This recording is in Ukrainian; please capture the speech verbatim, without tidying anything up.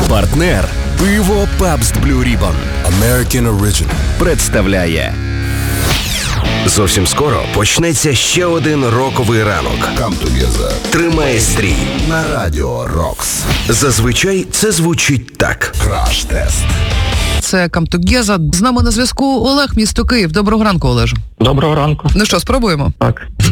Партнер пиво Pabst Blue Ribbon American Original представляє. Зовсім скоро почнеться ще один роковий ранок. Come Together. Тримає стрій На радіо Рокс. Зазвичай це звучить так. Краш-тест. Це Come Together. З нами на зв'язку Олег, місто Київ. Доброго ранку, Олеже. Доброго ранку. Ну що, спробуємо? Так.